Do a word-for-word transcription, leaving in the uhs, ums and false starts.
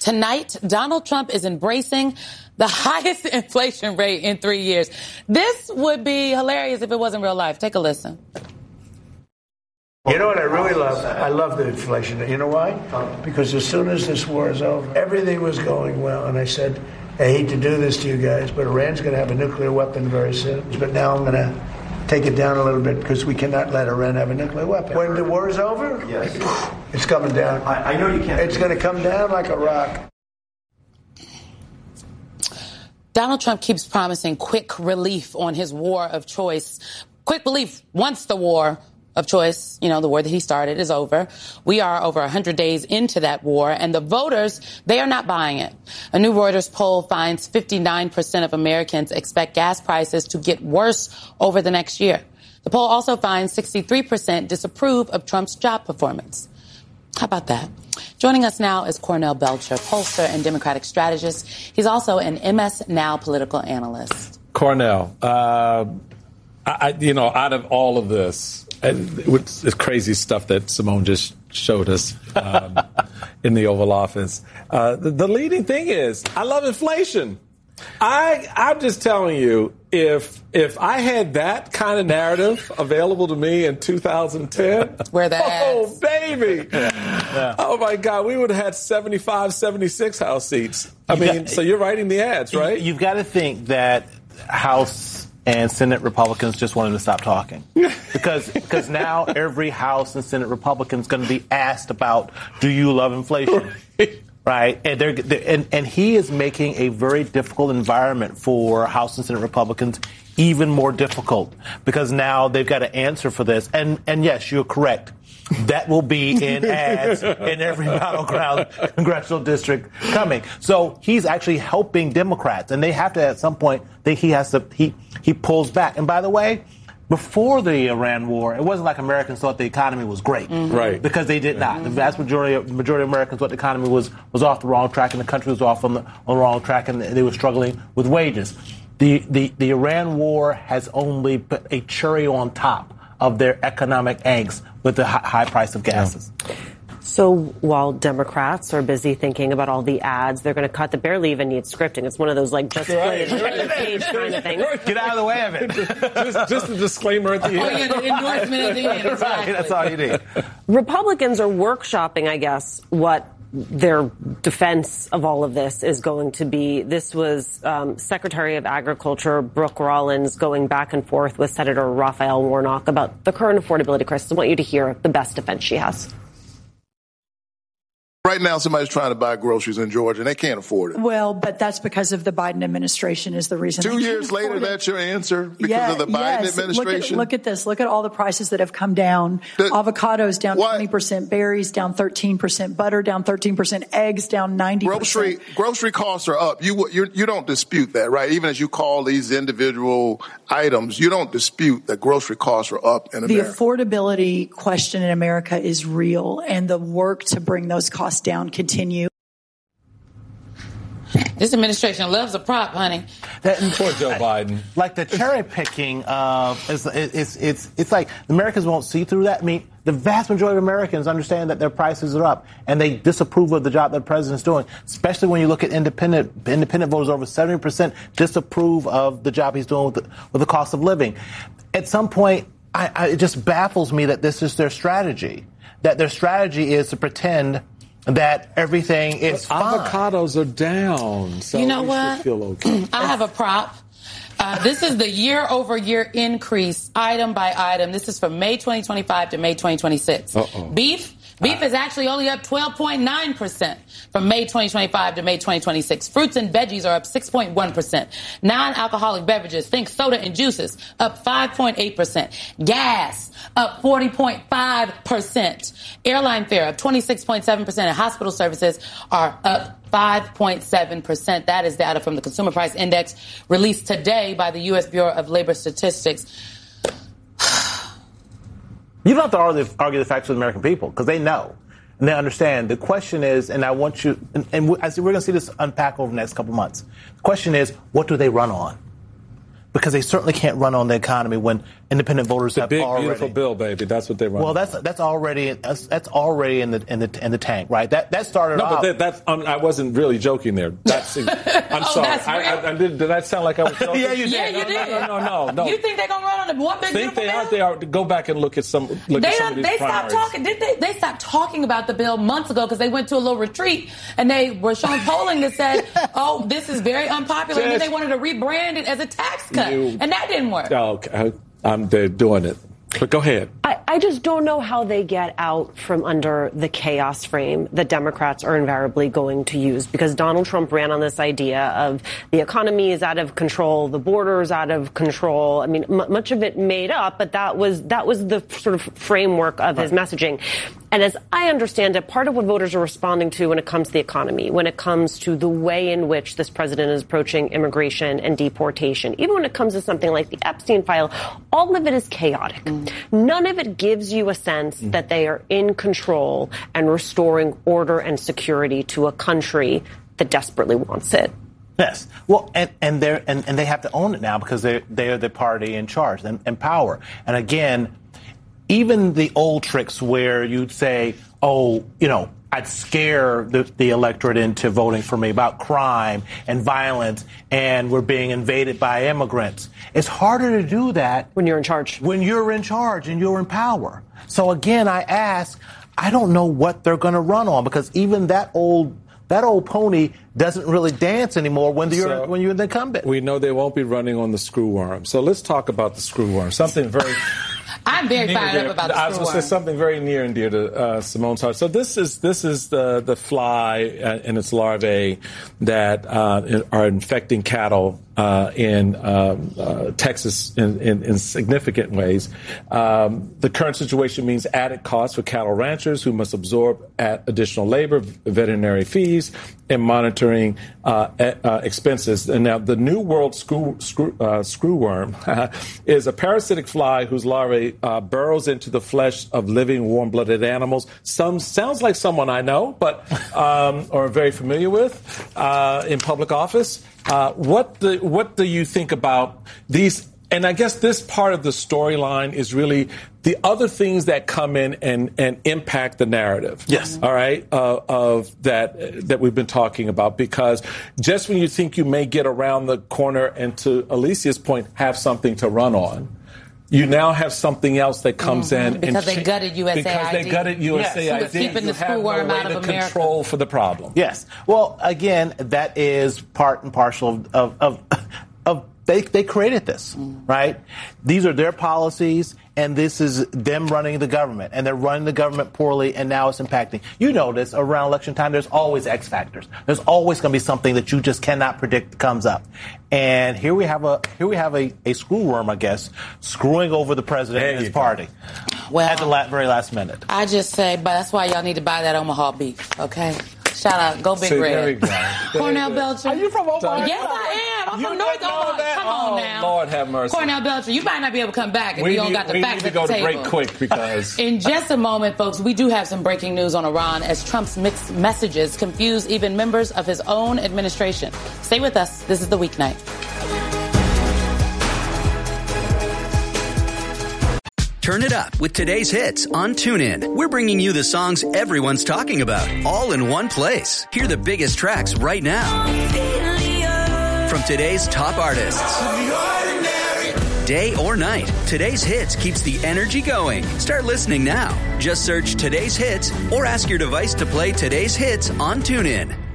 Tonight, Donald Trump is embracing the highest inflation rate in three years. This would be hilarious if it wasn't real life. Take a listen. You know what I really love? I love the inflation. You know why? Because as soon as this war is over, everything was going well. And I said, I hate to do this to you guys, but Iran's going to have a nuclear weapon very soon. But now I'm going to take it down a little bit because we cannot let Iran have a nuclear weapon. When the war is over, yes, it's coming down. I, I know you can't. It's going to come down like a rock. Donald Trump keeps promising quick relief on his war of choice. Quick relief once the war of choice, you know, the war that he started, is over. We are over one hundred days into that war, and the voters, they are not buying it. A new Reuters poll finds fifty-nine percent of Americans expect gas prices to get worse over the next year. The poll also finds sixty-three percent disapprove of Trump's job performance. How about that? Joining us now is Cornell Belcher, pollster and Democratic strategist. He's also an M S Now political analyst. Cornell, uh, I, you know, out of all of this, it's, it's crazy stuff that Simone just showed us um, in the Oval Office. Uh, the, the leading thing is, I love inflation. I, I'm just telling you, if if I had that kind of narrative available to me in two thousand ten, where the oh, ads. baby. Yeah. Yeah. Oh, my God, we would have had seventy-five, seventy-six House seats. I you mean, got, so you're writing the ads, right? You've got to think that House and Senate Republicans just wanted to stop talking. Because because now every House and Senate Republican is going to be asked about, do you love inflation? Right? And, they're, they're, and, and he is making a very difficult environment for House and Senate Republicans even more difficult, because now they've got to answer for this. And, and yes, you're correct. That will be in ads in every battleground congressional district coming. So he's actually helping Democrats, and they have to, at some point, they, he has to, he, he pulls back. And by the way, before the Iran war, it wasn't like Americans thought the economy was great. Mm-hmm. Right. Because they did not. The vast majority of, majority of Americans thought the economy was, was off the wrong track, and the country was off on the, on the wrong track, and they were struggling with wages. The, the, the Iran war has only put a cherry on top of their economic angst with the high price of gases. Yeah. So while Democrats are busy thinking about all the ads they're going to cut that barely even need scripting, it's one of those like just right, put right, page kind of things. Get out of the way of it. just, just a disclaimer at the end. Oh, yeah, the endorsement at the end. Exactly. Right, that's all you need. Republicans are workshopping, I guess, what their defense of all of this is going to be. This was um, Secretary of Agriculture Brooke Rollins going back and forth with Senator Raphael Warnock about the current affordability crisis. I want you to hear the best defense she has. Right now, somebody's trying to buy groceries in Georgia, and they can't afford it. Well, but that's because of the Biden administration is the reason. Two years later, that's your answer? Because yeah, of the Biden yes. administration? Look at, look at this. Look at all the prices that have come down. The, Avocados down what? twenty percent, berries down thirteen percent, butter down thirteen percent, eggs down ninety percent. Grocery, grocery costs are up. You, you, you don't dispute that, right? Even as you call these individual items, you don't dispute that grocery costs are up in America. The affordability question in America is real, and the work to bring those costs down continue. This administration loves a prop, honey. That, Poor Joe Biden. Like the cherry picking of, it's, it's, it's, it's like the Americans won't see through that. I mean, the vast majority of Americans understand that their prices are up, and they disapprove of the job that the president's doing, especially when you look at independent independent voters. Over seventy percent disapprove of the job he's doing with the, with the cost of living. At some point, I, I, it just baffles me that this is their strategy, that their strategy is to pretend that everything is but fine. Avocados are down, so you know we what? should feel okay. I have a prop. Uh, this is the year-over-year increase, item by item. This is from May twenty twenty-five to May twenty twenty-six. Uh-oh. Beef, beef uh, is actually only up twelve point nine percent from May twenty twenty-five to May twenty twenty-six. Fruits and veggies are up six point one percent. Non-alcoholic beverages, think soda and juices, up five point eight percent. Gas, up forty point five percent. Airline fare, up twenty-six point seven percent. And hospital services are up five point seven percent. That is data from the Consumer Price Index released today by the U S Bureau of Labor Statistics. You don't have to argue, argue the facts with the American people, because they know and they understand. The question is, and I want you, and, and we're going to see this unpack over the next couple of months. The question is, what do they run on? Because they certainly can't run on the economy when independent voters the have big, already. Beautiful bill, baby. That's what they want. Well, that's that's already that's, that's already in the in the in the tank, right? That that started. No, off. but that, that's um, I wasn't really joking there. That's. I'm oh, sorry. That's I, I, I did. Did that sound like I was joking? yeah, you did. Yeah, you no, did. No, no, no, no, no. You think they're gonna run on the one big Think beautiful they bill? are? They are. Go back and look at some. Look they at some of these they primaries. stopped talking. Did they? They stopped talking about the bill months ago because they went to a little retreat and they were showing polling that said, "Oh, this is very unpopular," and then they wanted to rebrand it as a tax cut, You, and that didn't work. Oh, okay. Um, they're doing it. But go ahead. I, I just don't know how they get out from under the chaos frame that Democrats are invariably going to use, because Donald Trump ran on this idea of the economy is out of control, the border is out of control. I mean, m- much of it made up, but that was that was the sort of framework of his messaging. And as I understand it, part of what voters are responding to when it comes to the economy, when it comes to the way in which this president is approaching immigration and deportation, even when it comes to something like the Epstein file, all of it is chaotic. Mm. None of it gives you a sense mm. that they are in control and restoring order and security to a country that desperately wants it. Yes. Well, and, and they're and, and they have to own it now because they they are the party in charge and, and power. And again, even the old tricks where you'd say, oh, you know, I'd scare the, the electorate into voting for me about crime and violence and we're being invaded by immigrants. It's harder to do that when you're in charge. When you're in charge and you're in power. So again, I ask, I don't know what they're going to run on, because even that old that old pony doesn't really dance anymore when you're so, when you're the incumbent. We know they won't be running on the screw worm. So let's talk about the screw worm. Something very I'm very fired up about the I was going to say something very near and dear to uh, Simone's heart. So this is this is the the fly and its larvae that uh, are infecting cattle uh, in um, uh, Texas in, in, in significant ways. Um, the current situation means added costs for cattle ranchers who must absorb additional labor, veterinary fees, and monitoring uh, uh, expenses. And now the New World screw, screw, uh, screwworm is a parasitic fly whose larvae uh, burrows into the flesh of living warm-blooded animals. Some sounds like someone I know, but um, or very familiar with uh, in public office. Uh, what the, what do you think about these? And I guess this part of the storyline is really the other things that come in and, and impact the narrative. Yes. All right. Uh, of that that we've been talking about, because just when you think you may get around the corner and, to Alicia's point, have something to run on, you now have something else that comes mm-hmm. in. Because and they gutted U S A I D. Because they gutted U S A I D. Yes. Keeping you the have no screwworm way out of to America. control for the problem. Yes. Well, again, that is part and parcel of of, of They they created this, right? These are their policies, and this is them running the government, and they're running the government poorly, and now it's impacting. You know this, around election time, there's always X factors. There's always going to be something that you just cannot predict comes up. And here we have a here we have a, a screwworm, I guess, screwing over the president and his party well, at the la- very last minute. I just say, but that's why y'all need to buy that Omaha beef, okay? Shout out, go Big See, Red. there we go. Cornell Belcher. Are you from Omaha? Yes, I am. I'm You from North didn't know Omaha. that? Come Oh, on now. Lord have mercy. Cornell Belcher, you might not be able to come back if we you don't need, got the we facts need to at go the to table. break quick because In just a moment, folks, we do have some breaking news on Iran as Trump's mixed messages confuse even members of his own administration. Stay with us. This is The Weeknight. Turn it up with today's hits on TuneIn. We're bringing you the songs everyone's talking about, all in one place. Hear the biggest tracks right now from today's top artists. Day or night, today's hits keeps the energy going. Start listening now. Just search today's hits or ask your device to play today's hits on TuneIn.